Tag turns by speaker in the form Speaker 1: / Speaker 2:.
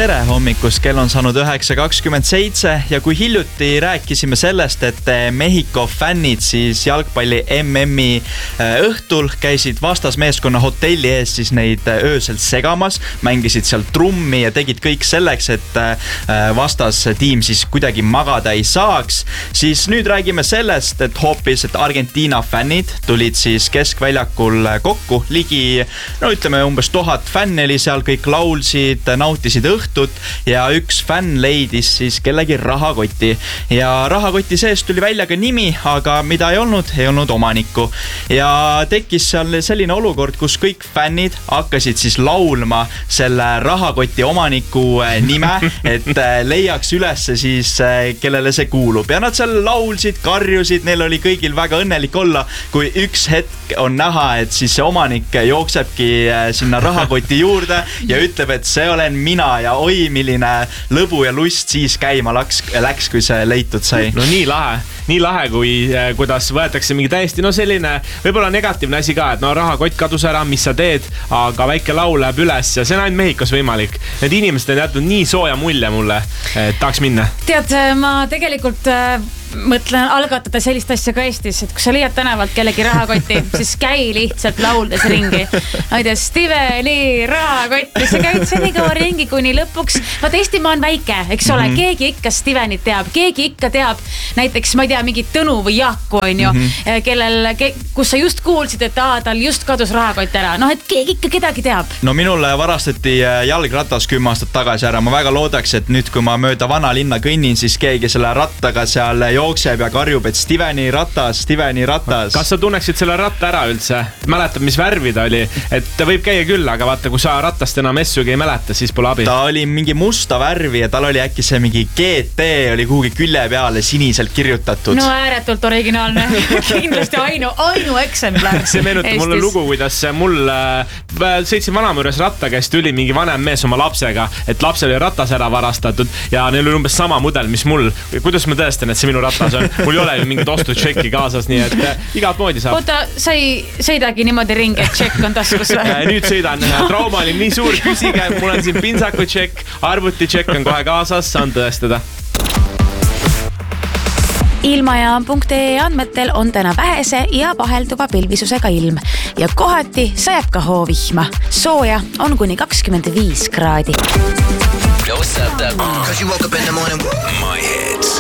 Speaker 1: tere hommikust, kell on saanud 9:27 ja kui hiljuti rääkisime sellest, et Mehhiko fännid siis jalgpalli MM-i õhtul käisid vastasmeeskonna hotelli ees siis neid öösel segamas, mängisid seal trummi ja tegid kõik selleks, et vastastiim siis kuidagi magada ei saaks, siis nüüd räägime sellest, et hoopis, et Argentiina fännid tulid siis keskväljakul kokku, ligi, no ütleme umbes 1000 fänni oli seal, kõik laulsid, nautisid õhtut ja üks fänn leidis siis kellegi rahakoti ja rahakoti sees tuli välja ka nimi, aga mida ei olnud omanikku ja tekkis seal selline olukord, kus kõik fännid hakkasid siis laulma selle rahakoti omaniku nime, et leiaks üles siis kellele see kuulub ja nad seal laulsid, karjusid, neil oli kõigil väga õnnelik olla, kui üks hetk on näha, et siis see omanik jooksebki sinna rahakoti juurde ja ütleb, et see olen mina ja oi, milline lõbu ja lust siis käima läks, kui see leitud sai.
Speaker 2: No nii lahe, kuidas võetakse mingi täiesti, no selline võib-olla negatiivne asi ka, et no rahakott kadus ära, mis sa teed, aga väike laul läheb üles ja see on ainult Mehhikos võimalik. Need inimesed on jätnud nii sooja mulje mulle, et tahaks minna.
Speaker 3: Tead, ma tegelikult mõtlen algatada sellist asja ka Eestis, et kui sa leiad tänavalt kellegi rahakoti, siis käi lihtsalt lauldes ringi. Ma ei tea, Steveni rahakotti, sa käid senikaua ringi, kuni lõpuks, vaata Eestimaa on väike, eks ole, keegi ikka Stevenit teab, keegi ikka teab näiteks, ma ei tea, mingi Tõnu või Jaaku on ju, kus sa just kuulsid, et tal just kadus rahakott ära. Noh, et keegi ikka kedagi teab.
Speaker 1: No minule varastati jalgratas 10 aastat tagasi ära. Ma väga loodaks, et nüüd, kui ma mööda vana linna kõnnin, siis keegi selle rattaga seal jookseb ja karjub, et Steveni ratas.
Speaker 2: Kas sa tunneksid selle ratta ära üldse? Mäletad, mis värvi ta oli? Et ta võib käia küll, aga vaata, kui sa rattast enam essugi ei mäleta, siis pole abi.
Speaker 1: Ta oli mingi musta värvi ja tal oli äkki see mingi GT oli kuhugi külje peale siniselt kirjutatud.
Speaker 3: No ääretult originaalne. Kindlasti ainu eksemplar.
Speaker 2: See meenutab mulle lugu, kuidas mul sõitsin vanaema juures ratta käest, tuli mingi vanem mees oma lapsega, et lapsel oli ratas ära varastatud ja neil oli umbes sama mudel, mis mul. Kuidas ma tõestan, et see minu ratas on? Mul ei ole ju mingit ostutšekki kaasas, nii et igat moodi saab.
Speaker 3: Oota, sa ei sõidagi niimoodi ringi, et tšekk on taskus või?
Speaker 2: Nüüd sõidan. Trauma oli nii suur, küsige. Mul on siin pinsaku tšekk, arvuti tšekk on kohe kaasas, saan tõestada.
Speaker 4: Ilmajaam.ee andmetel on täna vähese ja vahelduva pilvisusega ilm ja kohati sajab ka hoovihma. Sooja on kuni 25 kraadi.
Speaker 5: Yo, what's up, that? 'Cause you woke up in the morning. My hits.